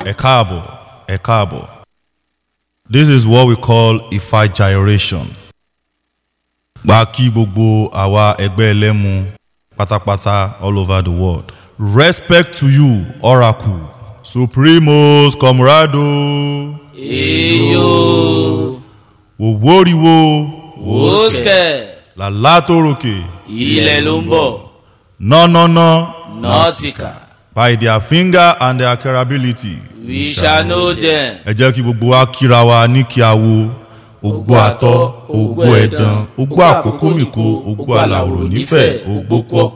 ẹ káàbọ̀. This is what we call Ifá gyration. Gba kí gbogbo àwa ẹgbẹ́ ẹlẹ́mu pátápátá all over the world. Respect to you, Oracle. Supremos Comrado. Eyo. Òwòrìwò. Wòóskẹ̀. Làlátòròkè. Ilẹ̀ ló ń bọ̀. Nọ́nọ́nọ́. Nautica. By their finger and their capability. We shall know them. Ẹ jẹ́ kí gbogbo wa kíra wa ní kí a wo ogbó atọ́, ogbó ẹ̀dán, ogbó àkókò mìkó, ogbó àlàòrò nífẹ̀ẹ́, ogbó pọ̀.